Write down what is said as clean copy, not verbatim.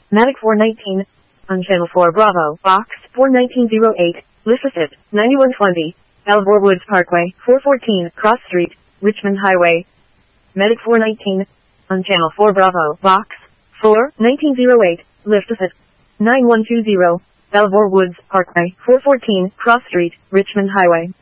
Matic 419. On Channel 4 Bravo, Box 41908, Lycicit, 9120, Elmore Woods Parkway, 414, Cross Street, Richmond Highway. Medic 419. On Channel 4 Bravo, Box 41908, Lycicit, 9120, Elmore Woods Parkway, 414, Cross Street, Richmond Highway.